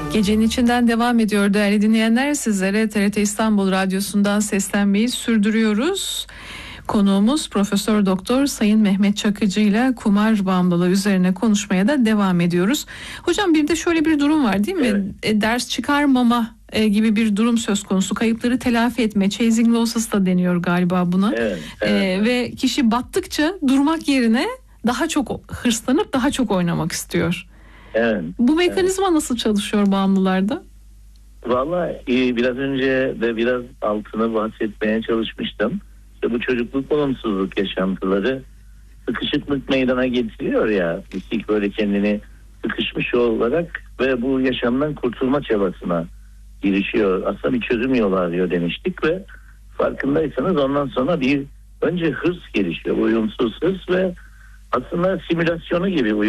Gecenin içinden devam ediyor değerli dinleyenler. Sizlere TRT İstanbul Radyosu'ndan seslenmeyi sürdürüyoruz. Konuğumuz Profesör Doktor Sayın Mehmet Çakıcı ile kumar bağımlılığı üzerine konuşmaya da devam ediyoruz. Hocam bir de şöyle bir durum var değil mi? Evet. Ders çıkarmama gibi bir durum söz konusu. Kayıpları telafi etme, chasing losses da deniyor galiba buna. Evet. Ve kişi battıkça durmak yerine daha çok hırslanıp daha çok oynamak istiyor. Evet. Bu mekanizma nasıl çalışıyor bağımlılarda? Vallahi biraz önce de biraz altını bahsetmeye çalışmıştım. İşte bu çocukluk olumsuzluk yaşantıları sıkışıklık meydana getiriyor ya. Kişi böyle kendini sıkışmış olarak ve bu yaşamdan kurtulma çabasına girişiyor. Aslında bir çözüm yolu arıyor demiştik ve farkındaysanız ondan sonra önce hırs gelişiyor. Uyumsuz hırs ve aslında simülasyonu gibi